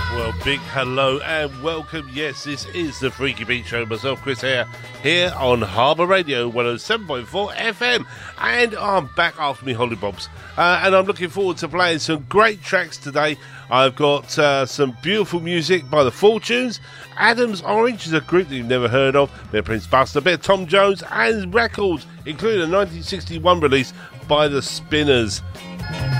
Well, big hello and welcome. Yes, this is the Freaky Beat Show. Myself, Chris Hare, here on Harbour Radio 107.4 FM. And I'm back after me hollybobs. And I'm looking forward to playing some great tracks today. I've got some beautiful music by the Fortunes. Adam's Orange is a group that you've never heard of. A bit of Prince Buster, a bit of Tom Jones, and records, including a 1961 release by the Spinners.